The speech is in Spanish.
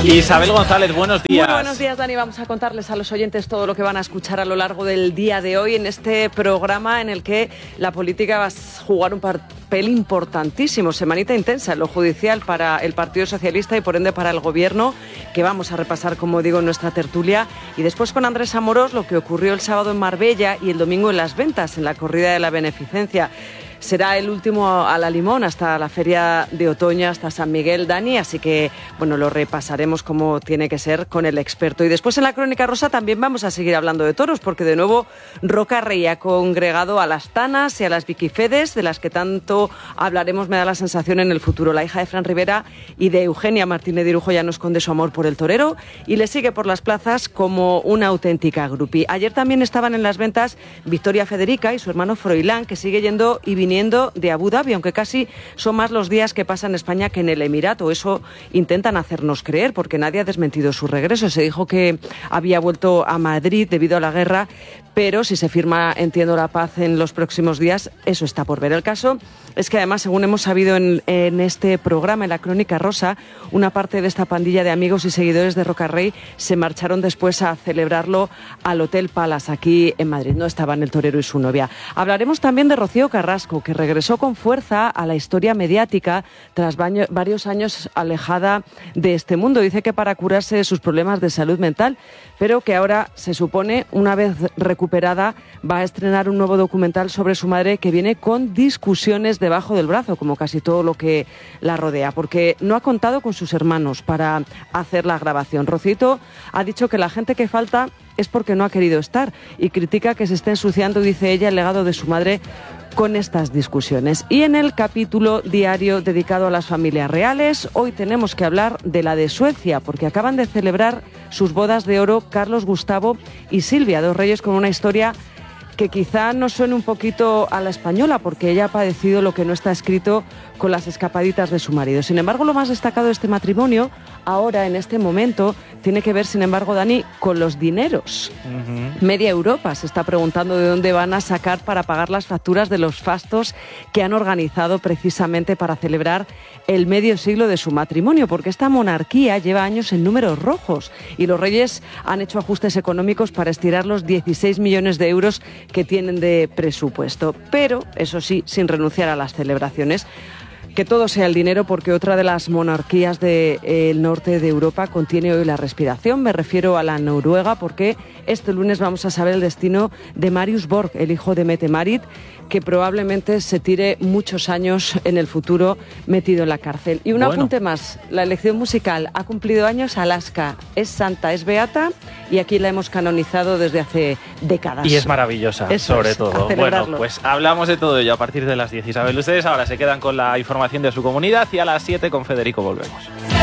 Isabel González, buenos días. Muy buenos días, Dani. Vamos a contarles a los oyentes todo lo que van a escuchar a lo largo del día de hoy en este programa en el que la política va a jugar un papel importantísimo. Semanita intensa en lo judicial para el Partido Socialista y por ende para el Gobierno, que vamos a repasar, como digo, en nuestra tertulia. Y después con Andrés Amorós, lo que ocurrió el sábado en Marbella y el domingo en Las Ventas, en la corrida de la beneficencia. Será el último a la Limón hasta la feria de otoño, hasta San Miguel, Dani, así que bueno, lo repasaremos como tiene que ser con el experto. Y después en la Crónica Rosa también vamos a seguir hablando de toros, porque de nuevo Roca Rey ha congregado a las Tanas y a las Vicky Fedes, de las que tanto hablaremos, me da la sensación, en el futuro. La hija de Fran Rivera y de Eugenia Martínez de Irujo ya no esconde su amor por el torero y le sigue por las plazas como una auténtica groupie. Ayer también estaban en Las Ventas Victoria Federica y su hermano Froilán, que sigue yendo y viniendo de Abu Dhabi, aunque casi son más los días que pasa en España que en el Emirato. Eso intentan hacernos creer, porque nadie ha desmentido su regreso. Se dijo que había vuelto a Madrid debido a la guerra, pero si se firma, entiendo, la paz en los próximos días, eso está por ver. El caso es que además, según hemos sabido en este programa, en la Crónica Rosa, una parte de esta pandilla de amigos y seguidores de Roca Rey se marcharon después a celebrarlo al Hotel Palace, aquí en Madrid. No estaban el torero y su novia. Hablaremos también de Rocío Carrasco, que regresó con fuerza a la historia mediática tras varios años alejada de este mundo. Dice que para curarse de sus problemas de salud mental, pero que ahora, se supone, una vez recuperada, va a estrenar un nuevo documental sobre su madre, que viene con discusiones debajo del brazo, como casi todo lo que la rodea, porque no ha contado con sus hermanos para hacer la grabación. Rocito ha dicho que la gente que falta es porque no ha querido estar y critica que se esté ensuciando, dice ella, el legado de su madre con estas discusiones. Y en el capítulo diario dedicado a las familias reales, hoy tenemos que hablar de la de Suecia, porque acaban de celebrar sus bodas de oro Carlos Gustavo y Silvia, dos reyes con una historia que quizá nos suene un poquito a la española, porque ella ha padecido lo que no está escrito con las escapaditas de su marido. Sin embargo, lo más destacado de este matrimonio, ahora, en este momento, tiene que ver, sin embargo, Dani, con los dineros. Media Europa se está preguntando de dónde van a sacar para pagar las facturas de los fastos que han organizado precisamente para celebrar el medio siglo de su matrimonio, porque esta monarquía lleva años en números rojos y los reyes han hecho ajustes económicos para estirar los 16 millones de euros que tienen de presupuesto, pero eso sí, sin renunciar a las celebraciones. Que todo sea el dinero, porque otra de las monarquías del norte de Europa contiene hoy la respiración. Me refiero a la Noruega, porque este lunes vamos a saber el destino de Marius Borg, el hijo de Mette-Marit, que probablemente se tire muchos años en el futuro metido en la cárcel. Y un apunte más, la elección musical ha cumplido años. Alaska es santa, es beata, y aquí la hemos canonizado desde hace décadas. Y es maravillosa, eso sobre es, todo. Bueno, pues hablamos de todo ello a partir de las 10. Isabel, ustedes ahora se quedan con la información de su comunidad y a las 7 con Federico volvemos.